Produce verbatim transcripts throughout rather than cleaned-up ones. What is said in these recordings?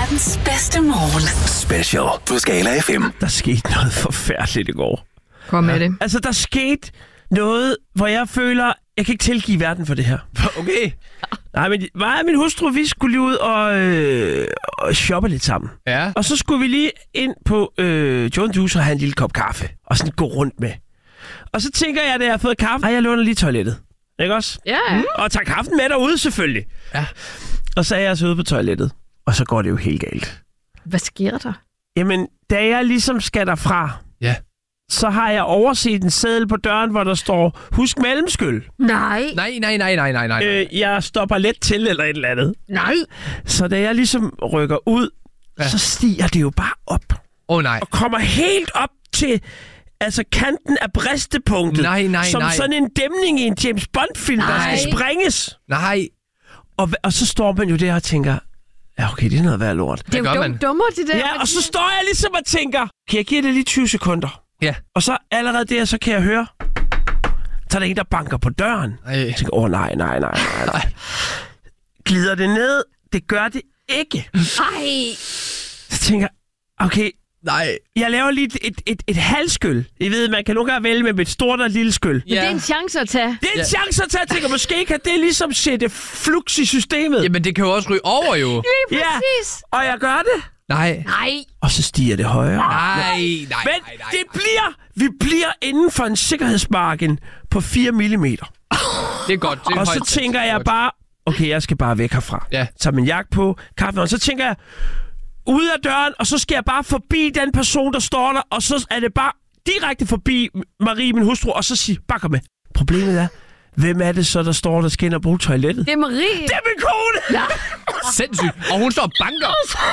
Verdens bedste morgen. Special på Skala F M. Der skete noget forfærdeligt i går. Kom med det. Altså, der skete noget, hvor jeg føler, jeg kan ikke tilgive verden for det her. Okay. Nej, men mig og min hustru, vi skulle lige ud og, øh, og shoppe lidt sammen. Ja. Og så skulle vi lige ind på øh, John Juice og have en lille kop kaffe. Og sådan gå rundt med. Og så tænker jeg, da jeg har fået kaffe, ej, jeg låner lige toilettet. Ikke også? Ja, ja. Og tager kaffen med derude, selvfølgelig. Ja. Og så er jeg så ude på toilettet. Og så går det jo helt galt. Hvad sker der? Jamen, da jeg ligesom skal derfra, Ja. så har jeg overset en seddel på døren, hvor der står, husk mellemskyld. Nej. Nej, nej, nej, nej, nej, nej. Øh, jeg stopper let til, eller et eller andet. Nej. Så da jeg ligesom rykker ud, Ja. så stiger det jo bare op. Åh, oh, nej. Og kommer helt op til altså kanten af bristepunktet. Nej, nej, som nej. sådan en dæmning i en James Bond-film, der Nej. skal sprænges. Nej. Og, og så står man jo der og tænker, ja okay, det er noget værd lort. Det er gør jo man? dum, dummer, det der. Ja, og så står jeg ligesom og tænker, kan jeg give det lige tyve sekunder? Ja. Og så allerede der, så kan jeg høre, så er der en, der banker på døren. Ej. Jeg tænker, åh oh, nej, nej, nej, nej, nej. Glider det ned? Det gør det ikke. Ej. Så tænker jeg, okay, Nej. jeg laver lige et, et, et, et halvskyld. I ved, man kan nogle gange vælge med et stort og et lille skyld. Men det er en chance at tage. Det er en Ja. chance at tage, jeg tænker, måske kan det ligesom sætte flux i systemet. Jamen, det kan jo også ryge over, jo. Lige Ja. præcis. Og jeg gør det. Nej. Nej. Og så stiger det højere. Nej, nej, Men nej, nej. det bliver, vi bliver inden for en sikkerhedsmargin på fire millimeter. Det er godt. Det er Og så højt. tænker jeg bare, okay, jeg skal bare væk herfra. Ja. Tager min jakke på, kaffe, og så tænker jeg, ud af døren, og så skal jeg bare forbi den person, der står der, og så er det bare direkte forbi Marie, min hustru, og så sige, bare kom med. Problemet er, hvem er det så, der står, der skal ind og bruge toilettet? Det er Marie. Det er min kone! Ja. Sindssygt. Og hun står og banker.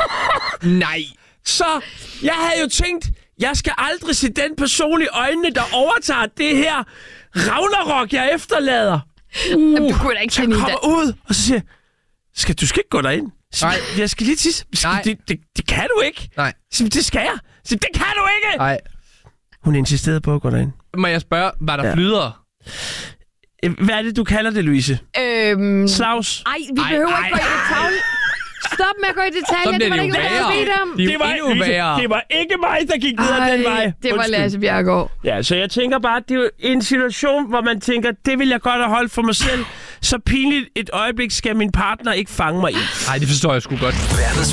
Nej. Så jeg havde jo tænkt, jeg skal aldrig se den person i øjnene, der overtager det her Ragnarok, jeg efterlader. Jamen, du kunne da ikke Så jeg finde i kommer det. ud, og så siger jeg, skal, du skal ikke gå derind. Så, Nej. Jeg skal lige tisse. Så, Nej. det, det, det kan du ikke. Nej. Så, det skal jeg. Så, det kan du ikke. Nej. Hun insisterede på at gå derind. Må jeg spørge, var der Ja. flydere? Hvad er det, du kalder det, Louise? Øhm. Slags? Ej, vi Ej, behøver ej, ikke gå i detaljer. Stop med at gå i Så detaljer. bliver Det var det da jo ikke, hvad jeg værre. har bedt om. Det er jo endnu værre. det var ikke mig, der gik videre Ej, den vej. det var Undskyld. Lasse Bjerregaard. Ja, så jeg tænker bare, det er jo en situation, hvor man tænker, det vil jeg godt have holdt for mig selv. Så pinligt et øjeblik skal min partner ikke fange mig i. Nej, det forstår jeg sgu godt. Verdens